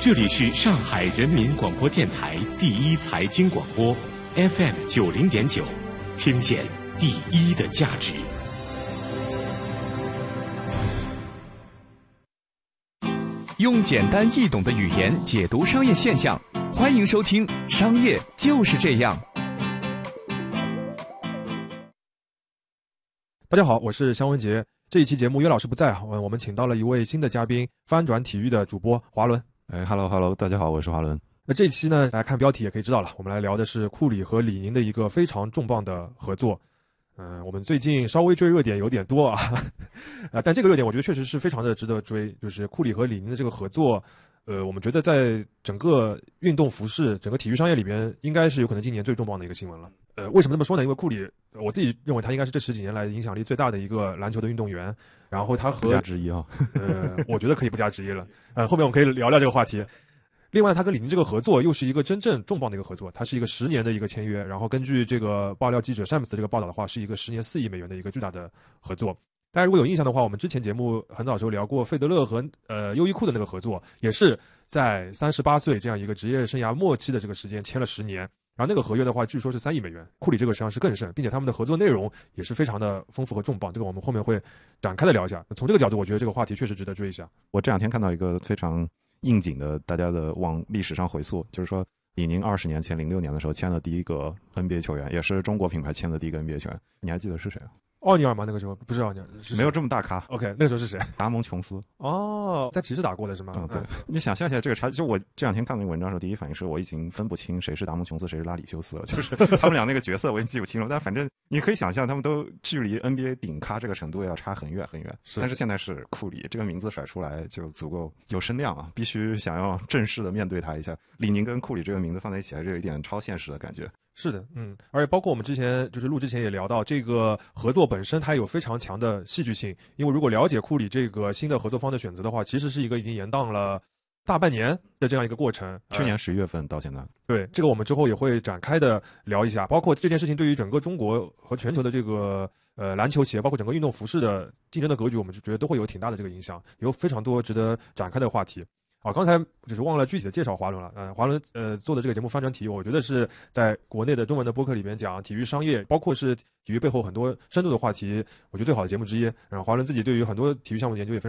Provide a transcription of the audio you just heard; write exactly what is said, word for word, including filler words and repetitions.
这里是上海人民广播电台第一财经广播 F M 九零点九，听见第一的价值。 用简单易懂的语言解读商业现象，欢迎收听《商业就是这样》。 大家好，我是香文杰。这一期节目约老师不在啊，我们请到了一位新的嘉宾，翻转体育的主播华伦。 哎 ，Hello Hello， 大家好，我是华伦。 那这一期呢，大家看标题也可以知道了，我们来聊的是库里和李宁的一个非常重磅的合作。嗯、呃，我们最近稍微追热点有点多啊，啊，但这个热点我觉得确实是非常的值得追，就是库里和李宁的这个合作。呃，我们觉得在整个运动服饰、整个体育商业里边，应该是有可能今年最重磅的一个新闻了。呃，为什么这么说呢？因为库里，我自己认为他应该是这十几年来影响力最大的一个篮球的运动员。然后他和不加之一啊， 呃，我觉得可以不加之一了。呃，后面我们可以聊聊这个话题。另外，他跟李宁这个合作又是一个真正重磅的一个合作，它是一个十年的一个签约。然后根据这个爆料记者詹姆斯这个报道的话，是一个十年四亿美元的一个巨大的合作。大家如果有印象的话，我们之前节目很早的时候聊过费德勒和呃优衣库的那个合作，也是在三十八岁这样一个职业生涯末期的这个时间签了十年。然后那个合约的话，据说是三亿美元。库里这个实际上是更甚，并且他们的合作内容也是非常的丰富和重磅。这个我们后面会展开的聊一下。从这个角度，我觉得这个话题确实值得追一下。 我这两天看到一个非常应景的，大家的往历史上回溯，就是说李宁二十年前零六年的时候签了第一个 N B A 球员，也是中国品牌签的第一个 N B A 球员，你还记得是谁啊？ 奥尼尔吗？那个时候不是奥尼尔， 没有这么大咖。 OK， 那个时候是谁？ 达蒙琼斯。 哦，在骑士打过的是吗？ 嗯，对。嗯、你想象一下这个差距，就我这两天看那个文章的时候，第一反应是我已经分不清谁是达蒙琼斯，谁是拉里修斯了，就是他们俩那个角色我已经记不清了。但反正你可以想象，他们都距离 N B A 顶咖这个程度要差很远很远。是。但是现在是库里这个名字甩出来就足够有声量啊，必须想要正式的面对他一下。李宁跟库里这个名字放在一起，还是有一点超现实的感觉。 是的，嗯，而且包括我们之前就是录之前也聊到，这个合作本身它有非常强的戏剧性。因为如果了解库里这个新的合作方的选择的话，其实是一个已经延宕了大半年的这样一个过程。 去年十一月份到现在。呃、 对，这个我们之后也会展开的聊一下，包括这件事情对于整个中国和全球的这个呃篮球鞋，包括整个运动服饰的竞争的格局，我们就觉得都会有挺大的这个影响，有非常多值得展开的话题。啊，刚才就是忘了具体的介绍华伦了。呃，华伦呃做的这个节目翻转体育，我觉得是在国内的中文的播客里边讲体育商业，包括是体育背后很多深度的话题，我觉得最好的节目之一。然后华伦自己对于很多体育项目的研究也非常